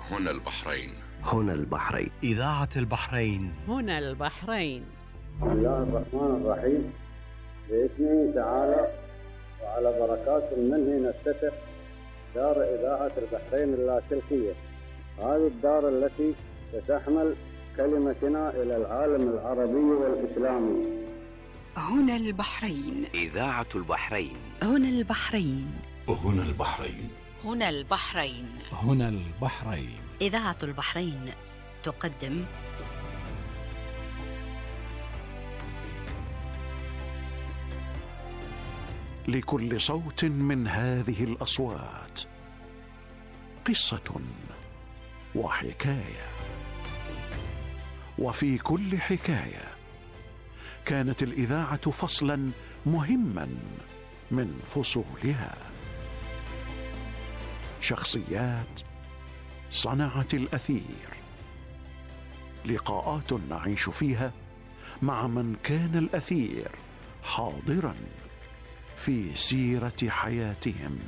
هنا البحرين. هنا البحرين. إذاعة البحرين. هنا البحرين. بسم الله الرحمن الرحيم. بإذنه تعالى وعلى بركات منه نفتتح دار إذاعة البحرين اللاسلكية. هذه الدار التي ستحمل كلمتنا إلى العالم العربي والإسلامي. هنا البحرين. إذاعة البحرين. هنا البحرين. هنا البحرين. هنا البحرين. هنا البحرين. إذاعة البحرين تقدم لكل صوت من هذه الأصوات قصة وحكاية، وفي كل حكاية كانت الإذاعة فصلا مهما من فصولها. شخصيات صنعت الأثير، لقاءات نعيش فيها مع من كان الأثير حاضرا في سيرة حياتهم.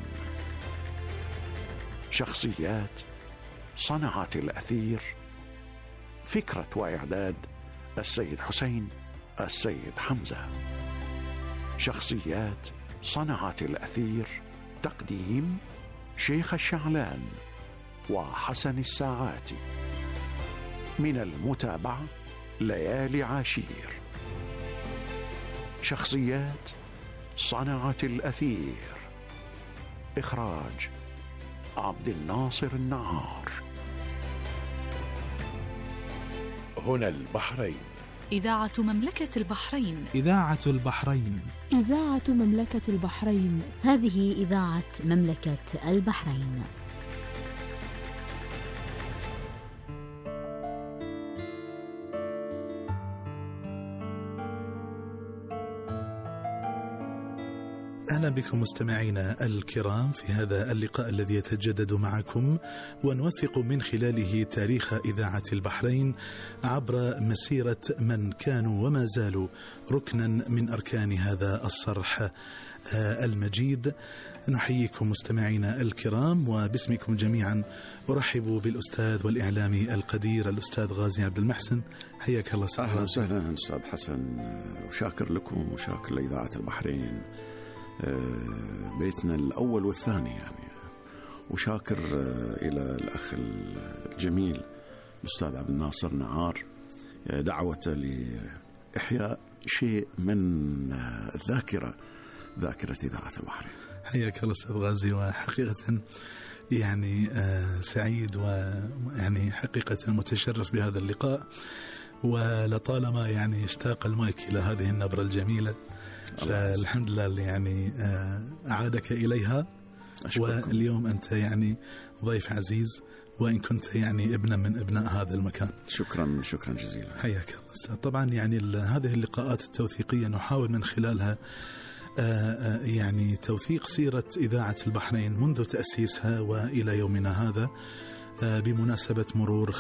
شخصيات صنعت الأثير، فكرة وإعداد السيد حسين السيد حمزة. شخصيات صنعت الأثير، تقديم شيخ الشعلان وحسن الساعاتي. من المتابعة ليالي عاشير. شخصيات صنعت الأثير، إخراج عبد الناصر النعار. هنا البحرين. إذاعة مملكة البحرين. إذاعة البحرين. إذاعة مملكة البحرين. هذه إذاعة مملكة البحرين. أهلا بكم مستمعينا الكرام في هذا اللقاء الذي يتجدد معكم ونوثق من خلاله تاريخ إذاعة البحرين عبر مسيرة من كانوا وما زالوا ركنا من أركان هذا الصرح المجيد. نحييكم مستمعينا الكرام، وباسمكم جميعا أرحب بالأستاذ والإعلامي القدير الأستاذ غازي عبد المحسن. حياك الله. أهلا وسهلا أستاذ حسن، وشاكر لكم وشاكر لإذاعة البحرين، بيتنا الأول والثاني يعني. وشاكر إلى الأخ الجميل الأستاذ عبد الناصر نعار دعوته لإحياء شيء من الذاكرة، ذاكرة إذاعة البحرين. حياك الله أستاذ غازي، وحقيقة يعني سعيد ويعني حقيقة متشرف بهذا اللقاء، ولطالما يعني اشتاق المايك إلى هذه النبرة الجميلة، فالحمد لله اللي يعني أعادك إليها. واليوم أنت يعني ضيف عزيز، وإن كنت يعني ابنا من ابناء هذا المكان. شكرا جزيلا. حياك الله أستاذ. طبعا يعني هذه اللقاءات التوثيقية نحاول من خلالها يعني توثيق سيرة إذاعة البحرين منذ تأسيسها وإلى يومنا هذا، بمناسبة مرور